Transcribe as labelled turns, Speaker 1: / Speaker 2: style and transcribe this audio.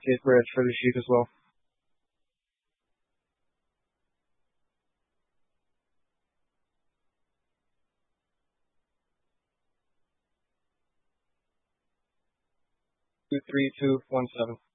Speaker 1: Cape Bridge for the sheep as well. 23217.